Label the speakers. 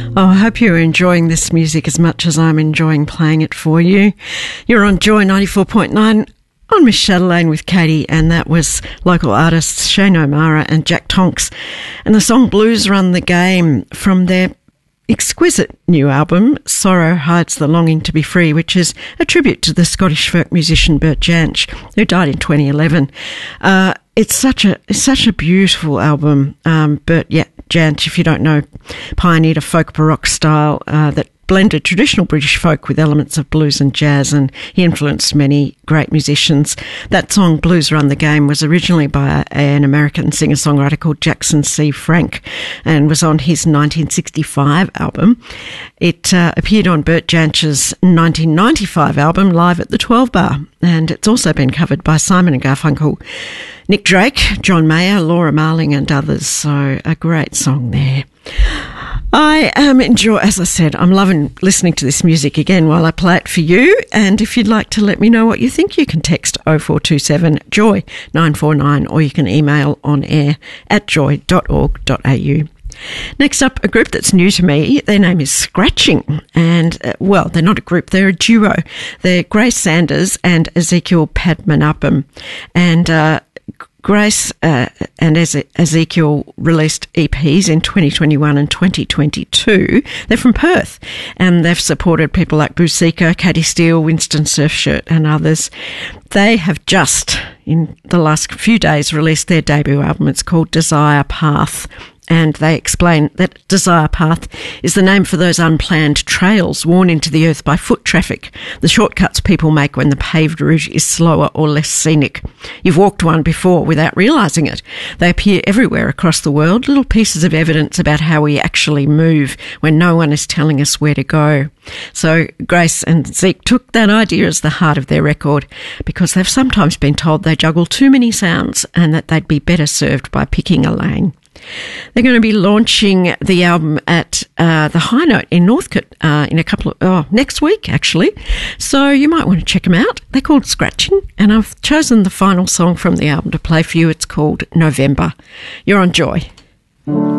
Speaker 1: Oh, I hope you're enjoying this music as much as I'm enjoying playing it for you. You're on Joy 94.9 on Miss Chatelaine with Katie, and that was local artists Shane O'Mara and Jack Tonks, and the song Blues Run the Game from their exquisite new album, Sorrow Hides the Longing to Be Free, which is a tribute to the Scottish folk musician Bert Jansch, who died in 2011. It's such a beautiful album. Bert Jansch, if you don't know, pioneered a folk baroque style that blended traditional British folk with elements of blues and jazz, and he influenced many great musicians. That song, Blues Run the Game, was originally by an American singer-songwriter called Jackson C. Frank and was on his 1965 album. It appeared on Bert Jansch's 1995 album, Live at the 12 Bar, and it's also been covered by Simon and Garfunkel, Nick Drake, John Mayer, Laura Marling and others, so a great song there. I am as I said, I'm loving listening to this music again while I play it for you. And if you'd like to let me know what you think, you can text 0427 Joy 949, or you can email on air at joy.org.au. Next up, a group that's new to me. Their name is Scratching, and they're not a group, they're a duo. They're Grace Sanders and Ezekiel Padmanabhan, and Grace and Ezekiel released EPs in 2021 and 2022. They're from Perth, and they've supported people like Bruce Seeker, Katie Steele, Winston Surfshirt and others. They have just, in the last few days, released their debut album. It's called Desire Path. And they explain that Desire Path is the name for those unplanned trails worn into the earth by foot traffic, the shortcuts people make when the paved route is slower or less scenic. You've walked one before without realising it. They appear everywhere across the world, little pieces of evidence about how we actually move when no one is telling us where to go. So Grace and Zeke took that idea as the heart of their record, because they've sometimes been told they juggle too many sounds and that they'd be better served by picking a lane. They're going to be launching the album at the High Note in Northcote in next week, actually. So you might want to check them out. They're called Scratching, and I've chosen the final song from the album to play for you. It's called November. You're on Joy.